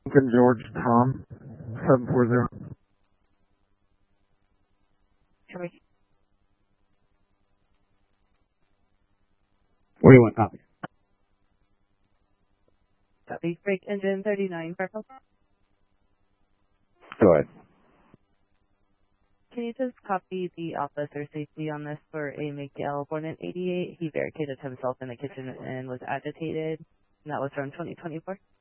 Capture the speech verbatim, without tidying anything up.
Lincoln George Tom, seven four zero. What do you want, copy? Copy. Break engine thirty-nine, purple. Go ahead. Can you just copy the officer safety on this for a Miguel born in eighty-eight? He barricaded himself in the kitchen and was agitated. And that was from twenty twenty-four.